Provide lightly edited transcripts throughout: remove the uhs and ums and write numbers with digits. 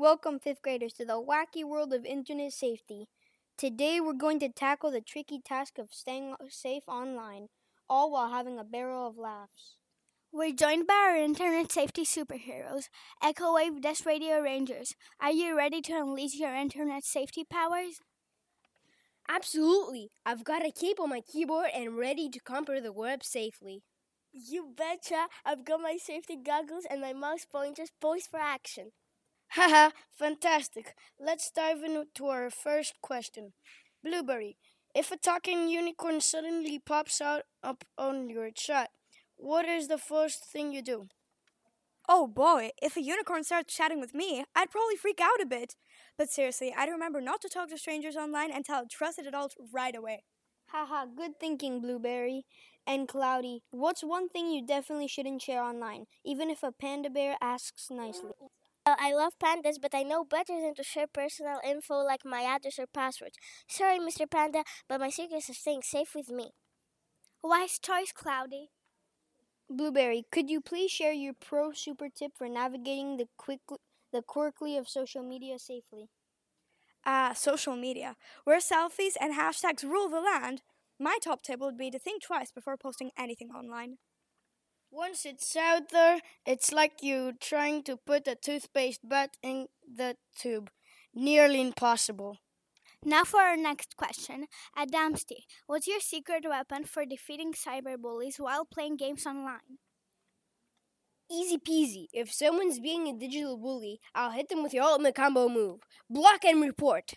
Welcome, 5th graders, to the wacky world of internet safety. Today we're going to tackle the tricky task of staying safe online, all while having a barrel of laughs. We're joined by our internet safety superheroes, EchoWave Desk Radio Rangers. Are you ready to unleash your internet safety powers? Absolutely! I've got a cape on my keyboard and ready to conquer the web safely. You betcha! I've got my safety goggles and my mouse pointers poised for action. Haha, fantastic. Let's dive into our first question. Blueberry, if a talking unicorn suddenly pops up on your chat, what is the first thing you do? Oh boy, if a unicorn starts chatting with me, I'd probably freak out a bit. But seriously, I'd remember not to talk to strangers online and tell a trusted adult right away. Haha, good thinking, Blueberry. And Cloudy, what's one thing you definitely shouldn't share online, even if a panda bear asks nicely? Well, I love pandas, but I know better than to share personal info like my address or passwords. Sorry, Mr. Panda, but my secrets are staying safe with me. Wise choice, Cloudy. Blueberry, could you please share your pro super tip for navigating the quirkly of social media safely? Social media, where selfies and hashtags rule the land. My top tip would be to think twice before posting anything online. Once it's out there, it's like you trying to put a toothpaste back in the tube. Nearly impossible. Now for our next question. Adamski, what's your secret weapon for defeating cyberbullies while playing games online? Easy peasy. If someone's being a digital bully, I'll hit them with your ultimate combo move. Block and report.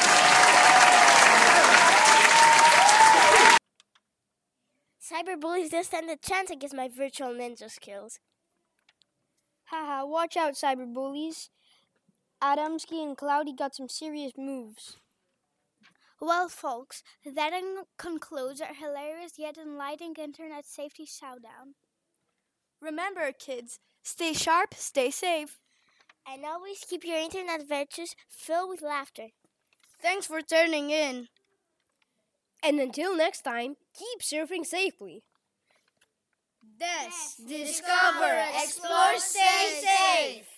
Cyberbullies don't stand a chance against my virtual ninja skills. Haha, watch out, cyberbullies. Adamski and Cloudy got some serious moves. Well, folks, that concludes our hilarious yet enlightening internet safety showdown. Remember, kids, stay sharp, stay safe. And always keep your internet virtues filled with laughter. Thanks for turning in. And until next time, keep surfing safely. Discover, explore, stay safe.